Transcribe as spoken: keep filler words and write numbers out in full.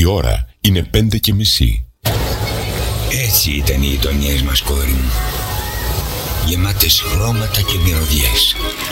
Η ώρα είναι πέντε και μισή. Έτσι ήταν οι γειτονιές μας, κόρη μου. Γεμάτες χρώματα και μυρωδιές.